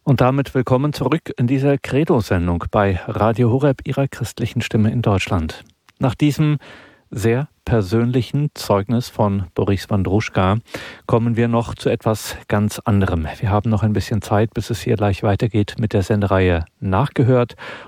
Und damit willkommen zurück in dieser Credo-Sendung bei Radio Horeb, Ihrer christlichen Stimme in Deutschland. Nach diesem sehr persönlichen Zeugnis von Boris Wandruschka kommen wir noch zu etwas ganz anderem. Wir haben noch ein bisschen Zeit, bis es hier gleich weitergeht mit der Sendereihe Nachgehört.